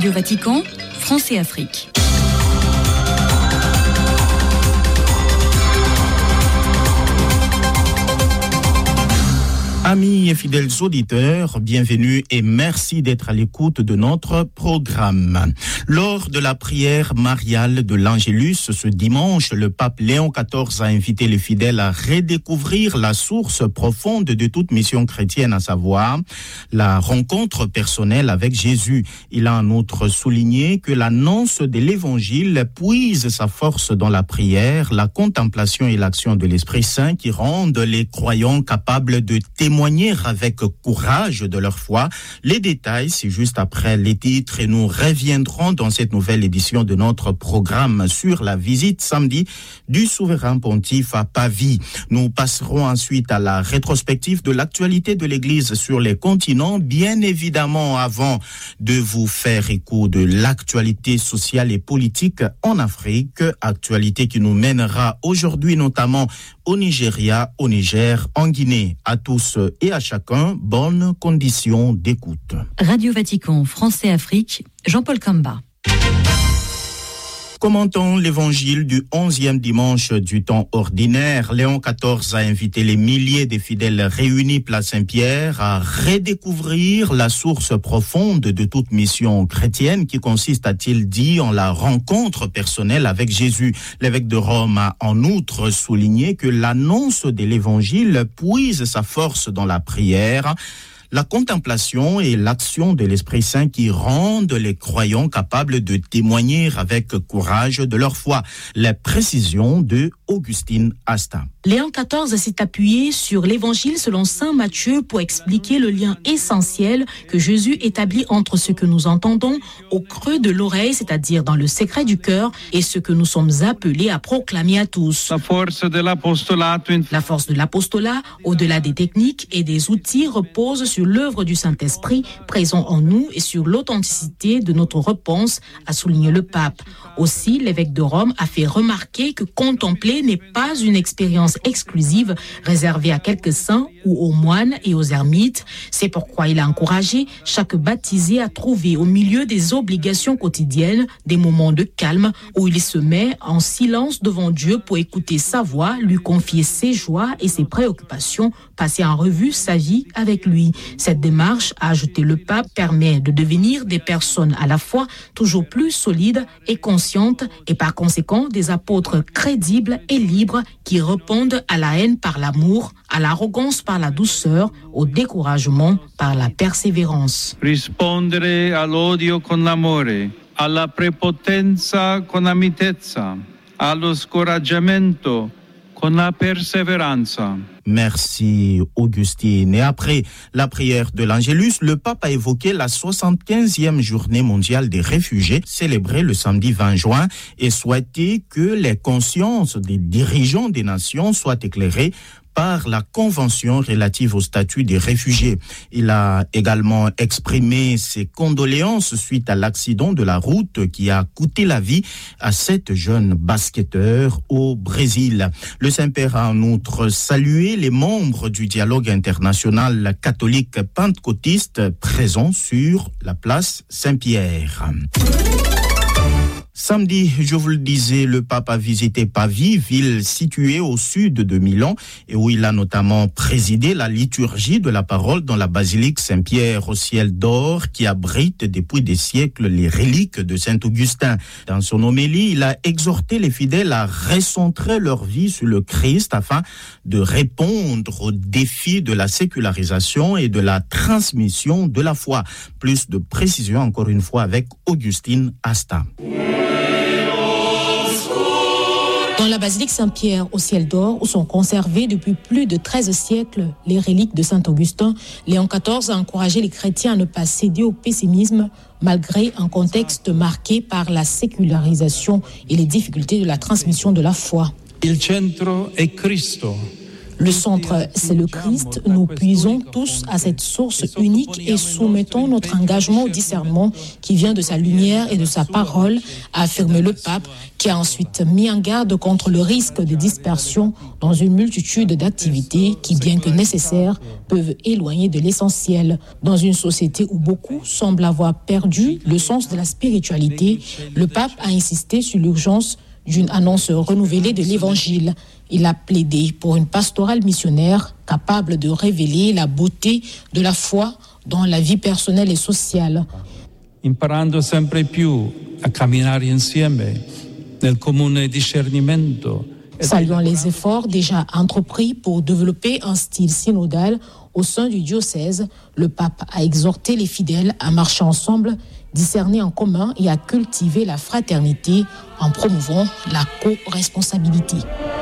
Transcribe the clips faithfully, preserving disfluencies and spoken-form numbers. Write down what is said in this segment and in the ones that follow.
Radio Vatican, France et Afrique. Amis et fidèles auditeurs, bienvenue et merci d'être à l'écoute de notre programme. Lors de la prière mariale de l'Angélus ce dimanche, le pape Léon quatorze a invité les fidèles à redécouvrir la source profonde de toute mission chrétienne, à savoir la rencontre personnelle avec Jésus. Il a en outre souligné que l'annonce de l'Évangile puise sa force dans la prière, la contemplation et l'action de l'Esprit Saint qui rendent les croyants capables de témoigner avec courage de leur foi. Les détails, c'est juste après les titres et nous reviendrons dans cette nouvelle édition de notre programme sur la visite samedi du souverain pontife à Pavie. Nous passerons ensuite à la rétrospective de l'actualité de l'Église sur les continents, bien évidemment avant de vous faire écho de l'actualité sociale et politique en Afrique, actualité qui nous mènera aujourd'hui notamment au Nigeria, au Niger, en Guinée. À tous et à chacun, bonnes conditions d'écoute. Radio Vatican, France et Afrique, Jean-Paul Kamba. Commentant l'évangile du onzième dimanche du temps ordinaire, Léon quatorze a invité les milliers de fidèles réunis place Saint-Pierre à redécouvrir la source profonde de toute mission chrétienne qui consiste, a-t-il dit, en la rencontre personnelle avec Jésus. L'évêque de Rome a en outre souligné que l'annonce de l'évangile puise sa force dans la prière, la contemplation et l'action de l'Esprit Saint qui rendent les croyants capables de témoigner avec courage de leur foi. La précision de Augustine Asta. Léon quatorze s'est appuyé sur l'évangile selon saint Matthieu pour expliquer le lien essentiel que Jésus établit entre ce que nous entendons au creux de l'oreille, c'est-à-dire dans le secret du cœur, et ce que nous sommes appelés à proclamer à tous. La force de l'apostolat, La force de l'apostolat, au-delà des techniques et des outils, repose sur l'œuvre du Saint-Esprit présent en nous et sur l'authenticité de notre réponse, a souligné le pape. Aussi, l'évêque de Rome a fait remarquer que contempler n'est pas une expérience exclusive réservée à quelques saints ou aux moines et aux ermites. C'est pourquoi il a encouragé chaque baptisé à trouver au milieu des obligations quotidiennes des moments de calme où il se met en silence devant Dieu pour écouter sa voix, lui confier ses joies et ses préoccupations, passer en revue sa vie avec lui. Cette démarche, a ajouté le pape, permet de devenir des personnes à la fois toujours plus solides et conscientes et par conséquent des apôtres crédibles et libres qui répondent à la haine par l'amour, à l'arrogance par la douceur, au découragement par la persévérance. rispondere all'odio con l'amore, alla prepotenza con la mitezza, allo scoraggiamento con la perseveranza. Merci Augustine. Et après la prière de l'Angélus, le pape a évoqué la soixante-quinzième journée mondiale des réfugiés, célébrée le samedi vingt juin, et souhaité que les consciences des dirigeants des nations soient éclairées par la Convention relative au statut des réfugiés. Il a également exprimé ses condoléances suite à l'accident de la route qui a coûté la vie à sept jeunes basketteurs au Brésil. Le Saint-Père a en outre salué les membres du dialogue international catholique pentecôtiste présents sur la place Saint-Pierre. Samedi, je vous le disais, le pape a visité Pavie, ville située au sud de Milan, et où il a notamment présidé la liturgie de la parole dans la basilique Saint-Pierre au ciel d'or, qui abrite depuis des siècles les reliques de Saint-Augustin. Dans son homélie, il a exhorté les fidèles à recentrer leur vie sur le Christ afin de répondre aux défis de la sécularisation et de la transmission de la foi. Plus de précision, encore une fois, avec Augustine Asta. Dans la basilique Saint-Pierre au ciel d'or, où sont conservées depuis plus de treize siècles les reliques de Saint-Augustin, Léon quatorze a encouragé les chrétiens à ne pas céder au pessimisme malgré un contexte marqué par la sécularisation et les difficultés de la transmission de la foi. Il centro è Cristo. Le centre, c'est le Christ. Nous puisons tous à cette source unique et soumettons notre engagement au discernement qui vient de sa lumière et de sa parole, a affirmé le pape, qui a ensuite mis en garde contre le risque de dispersion dans une multitude d'activités qui, bien que nécessaires, peuvent éloigner de l'essentiel. Dans une société où beaucoup semblent avoir perdu le sens de la spiritualité, le pape a insisté sur l'urgence d'une annonce renouvelée de l'Évangile. Il a plaidé pour une pastorale missionnaire capable de révéler la beauté de la foi dans la vie personnelle et sociale. Imparando sempre più a camminare insieme nel comune discernimento. Saluant les efforts déjà entrepris pour développer un style synodal au sein du diocèse, le pape a exhorté les fidèles à marcher ensemble, discerner en commun et à cultiver la fraternité en promouvant la co-responsabilité.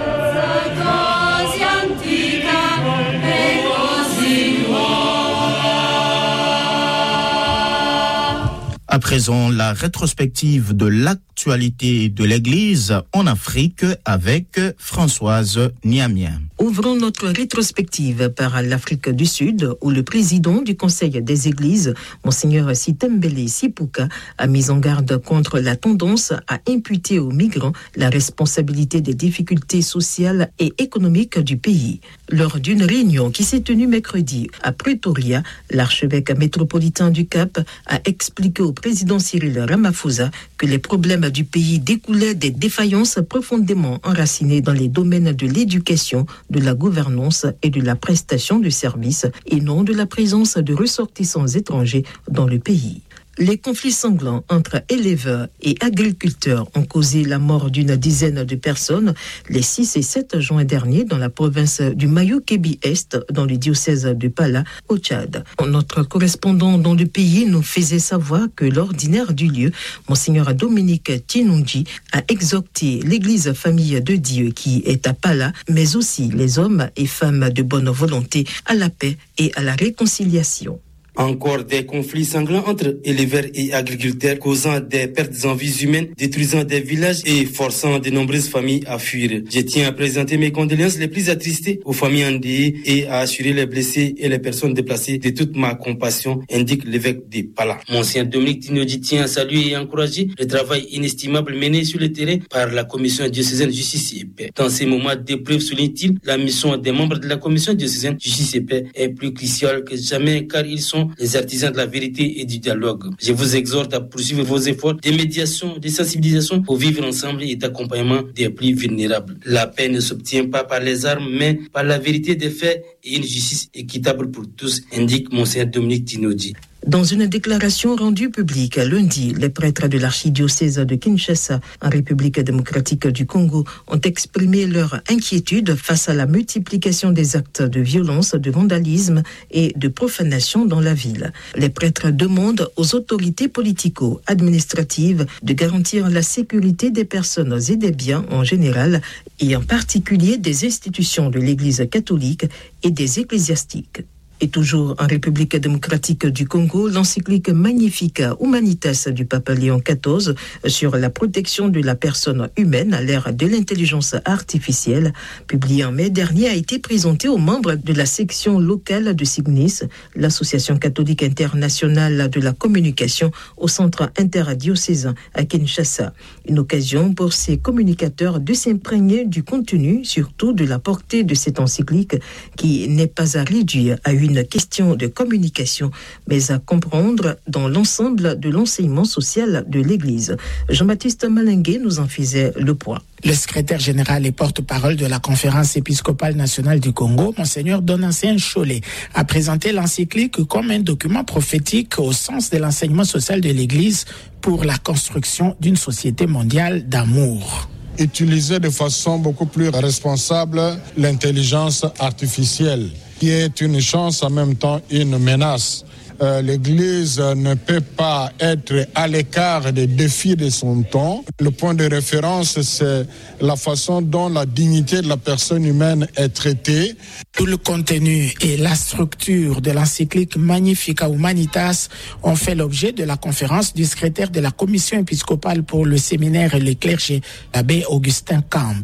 À présent, la rétrospective de l'actualité de l'Église en Afrique avec Françoise Niamien. Ouvrons notre rétrospective par l'Afrique du Sud, où le président du Conseil des Églises, Monseigneur Sitembele Sipuka, a mis en garde contre la tendance à imputer aux migrants la responsabilité des difficultés sociales et économiques du pays. Lors d'une réunion qui s'est tenue mercredi à Pretoria, l'archevêque métropolitain du Cap a expliqué au président Cyril Ramaphosa que les problèmes du pays découlaient des défaillances profondément enracinées dans les domaines de l'éducation, de la gouvernance et de la prestation de services, et non de la présence de ressortissants étrangers dans le pays. Les conflits sanglants entre éleveurs et agriculteurs ont causé la mort d'une dizaine de personnes les six et sept juin dernier dans la province du Mayou-Kébi-Est, dans le diocèse de Pala, au Tchad. Notre correspondant dans le pays nous faisait savoir que l'ordinaire du lieu, Monseigneur Dominique Tienunji, a exhorté l'église famille de Dieu qui est à Pala, mais aussi les hommes et femmes de bonne volonté à la paix et à la réconciliation. Encore des conflits sanglants entre éleveurs et agriculteurs causant des pertes en vies humaines, détruisant des villages et forçant de nombreuses familles à fuir. Je tiens à présenter mes condoléances les plus attristées aux familles endeuillées et à assurer les blessés et les personnes déplacées de toute ma compassion, indique l'évêque de Pala. Monseigneur Dominique Tienunji tient à saluer et encourager le travail inestimable mené sur le terrain par la commission diocésaine Justice et Paix. Dans ces moments d'épreuve, souligne-t-il, la mission des membres de la commission diocésaine Justice et Paix est plus cruciale que jamais car ils sont les artisans de la vérité et du dialogue. Je vous exhorte à poursuivre vos efforts de médiation, de sensibilisation pour vivre ensemble et d'accompagnement des plus vulnérables. La paix ne s'obtient pas par les armes, mais par la vérité des faits et une justice équitable pour tous, indique Monseigneur Dominique Tienunji. Dans une déclaration rendue publique lundi, les prêtres de l'archidiocèse de Kinshasa, en République démocratique du Congo, ont exprimé leur inquiétude face à la multiplication des actes de violence, de vandalisme et de profanation dans la ville. Les prêtres demandent aux autorités politico-administratives de garantir la sécurité des personnes et des biens en général, et en particulier des institutions de l'Église catholique et des ecclésiastiques. Et toujours en République démocratique du Congo, l'encyclique Magnificat Humanitas du pape Léon quatorze sur la protection de la personne humaine à l'ère de l'intelligence artificielle, publiée en mai dernier, a été présentée aux membres de la section locale de Signis, l'association catholique internationale de la communication au centre interdiocésain à Kinshasa. Une occasion pour ces communicateurs de s'imprégner du contenu, surtout de la portée de cette encyclique qui n'est pas à réduire à une une question de communication, mais à comprendre dans l'ensemble de l'enseignement social de l'Église. Jean-Baptiste Malingué nous en faisait le point. Le secrétaire général et porte-parole de la Conférence épiscopale nationale du Congo, Monseigneur Donatien Cholet, a présenté l'encyclique comme un document prophétique au sens de l'enseignement social de l'Église pour la construction d'une société mondiale d'amour. Utiliser de façon beaucoup plus responsable l'intelligence artificielle, qui est une chance en même temps une menace. Euh, L'Église ne peut pas être à l'écart des défis de son temps. Le point de référence, c'est la façon dont la dignité de la personne humaine est traitée. Tout le contenu et la structure de l'encyclique Magnificat Humanitas ont fait l'objet de la conférence du secrétaire de la commission épiscopale pour le séminaire et le clergé, l'abbé Augustin Camp.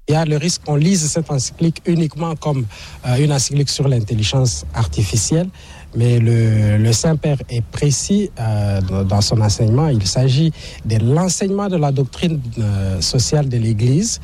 Il y a le risque qu'on lise cette encyclique uniquement comme euh, une encyclique sur l'intelligence artificielle, mais le, le Saint-Père est précis euh, dans son enseignement. Il s'agit de l'enseignement de la doctrine euh, sociale de l'Église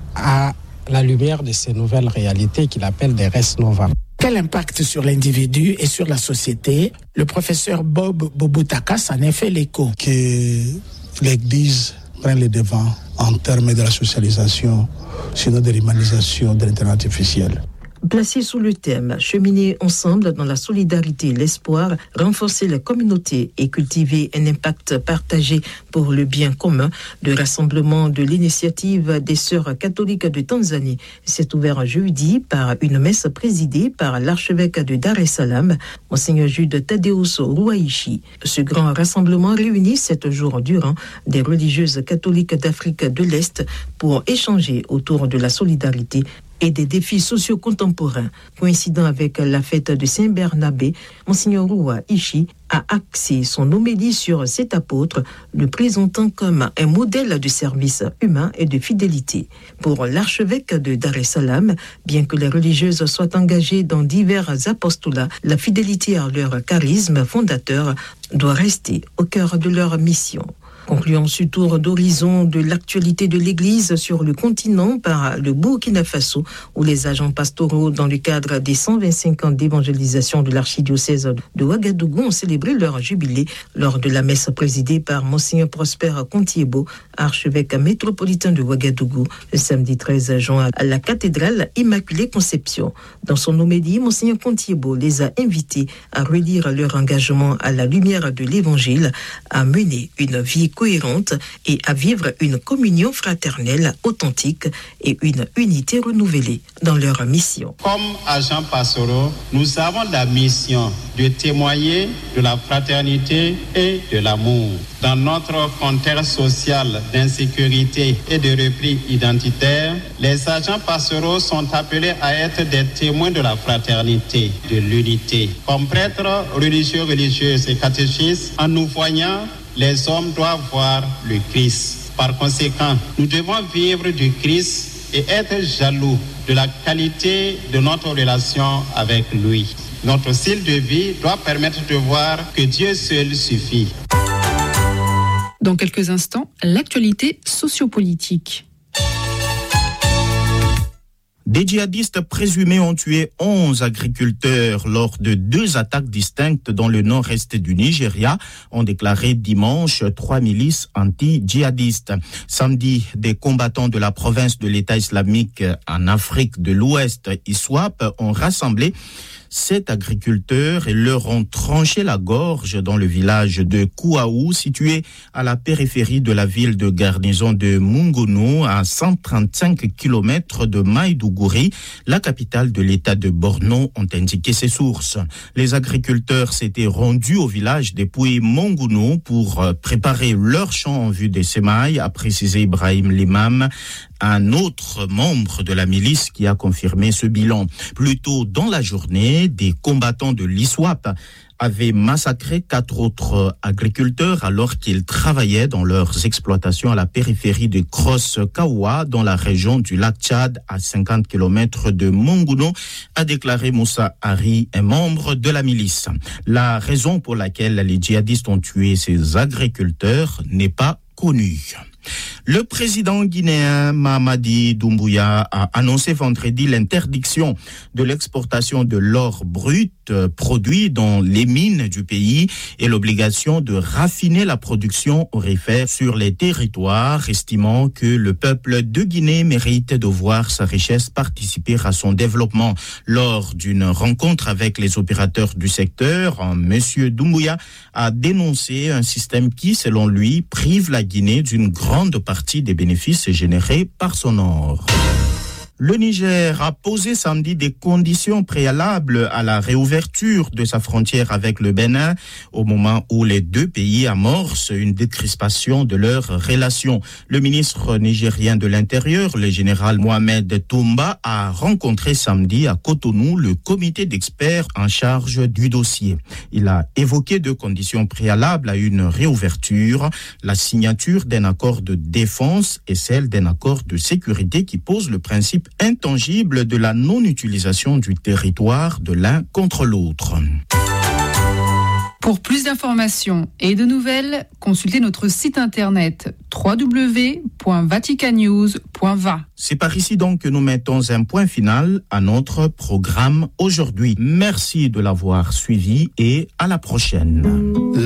à la lumière de ces nouvelles réalités qu'il appelle des res nova. Quel impact sur l'individu et sur la société? Le professeur Bob Bobutaka en a fait l'écho. Que l'Église prenne le devant en termes de la socialisation, sinon de l'humanisation de l'intelligence artificielle. Placé sous le thème « Cheminer ensemble dans la solidarité et l'espoir, renforcer la communauté et cultiver un impact partagé pour le bien commun », le rassemblement de l'initiative des Sœurs catholiques de Tanzanie s'est ouvert jeudi par une messe présidée par l'archevêque de Dar es Salaam, Monseigneur Jude Thaddeus Ruwaichi. Ce grand rassemblement réunit sept jours durant des religieuses catholiques d'Afrique de l'Est pour échanger autour de la solidarité et des défis sociaux contemporains. Coïncidant avec la fête de Saint-Bernabé, Monseigneur Ruwaichi a axé son homélie sur cet apôtre, le présentant comme un modèle de service humain et de fidélité. Pour l'archevêque de Dar es Salaam, bien que les religieuses soient engagées dans divers apostolats, la fidélité à leur charisme fondateur doit rester au cœur de leur mission. Concluons ce tour d'horizon de l'actualité de l'Église sur le continent par le Burkina Faso, où les agents pastoraux, dans le cadre des cent vingt-cinq ans d'évangélisation de l'archidiocèse de Ouagadougou, ont célébré leur jubilé lors de la messe présidée par Monseigneur Prosper Contiebo, archevêque métropolitain de Ouagadougou, le samedi treize juin à la cathédrale Immaculée Conception. Dans son homélie, Monseigneur Contiebo les a invités à relire leur engagement à la lumière de l'Évangile, à mener une vie cohérente et à vivre une communion fraternelle authentique et une unité renouvelée dans leur mission. Comme agents pastoraux, nous avons la mission de témoigner de la fraternité et de l'amour. Dans notre contexte social d'insécurité et de repli identitaire, les agents pastoraux sont appelés à être des témoins de la fraternité, de l'unité. Comme prêtres religieux, religieuses et catéchistes, en nous voyant, les hommes doivent voir le Christ. Par conséquent, nous devons vivre du Christ et être jaloux de la qualité de notre relation avec lui. Notre style de vie doit permettre de voir que Dieu seul suffit. Dans quelques instants, l'actualité sociopolitique. Des djihadistes présumés ont tué onze agriculteurs lors de deux attaques distinctes dans le nord-est du Nigeria, ont déclaré dimanche trois milices anti-djihadistes. Samedi, des combattants de la province de l'État islamique en Afrique de l'Ouest, I S W A P, ont rassemblé sept agriculteurs et leur ont tranché la gorge dans le village de Kouaou, situé à la périphérie de la ville de garnison de Mungono, à cent trente-cinq kilomètres de Maïdougouri, la capitale de l'État de Borno, ont indiqué ses sources. Les agriculteurs s'étaient rendus au village depuis Mungono pour préparer leur champ en vue des semailles, a précisé Ibrahim Limam, un autre membre de la milice qui a confirmé ce bilan. Plus tôt dans la journée, des combattants de l'I S W A P avaient massacré quatre autres agriculteurs alors qu'ils travaillaient dans leurs exploitations à la périphérie de Cross Kawa, dans la région du lac Tchad, à cinquante kilomètres de Mungono, a déclaré Moussa Hari, un membre de la milice. La raison pour laquelle les djihadistes ont tué ces agriculteurs n'est pas connue. Le président guinéen Mamadi Doumbouya a annoncé vendredi l'interdiction de l'exportation de l'or brut produit dans les mines du pays et l'obligation de raffiner la production aurifère sur les territoires, estimant que le peuple de Guinée mérite de voir sa richesse participer à son développement. Lors d'une rencontre avec les opérateurs du secteur, M. Doumbouya a dénoncé un système qui, selon lui, prive la Guinée d'une grande partie des bénéfices générés par son or. Le Niger a posé samedi des conditions préalables à la réouverture de sa frontière avec le Bénin au moment où les deux pays amorcent une décrispation de leurs relations. Le ministre nigérien de l'Intérieur, le général Mohamed Toumba, a rencontré samedi à Cotonou le comité d'experts en charge du dossier. Il a évoqué deux conditions préalables à une réouverture, la signature d'un accord de défense et celle d'un accord de sécurité qui pose le principe intangible de la non-utilisation du territoire de l'un contre l'autre. Pour plus d'informations et de nouvelles, consultez notre site internet w w w point vatican news point v a. C'est par ici donc que nous mettons un point final à notre programme aujourd'hui. Merci de l'avoir suivi et à la prochaine.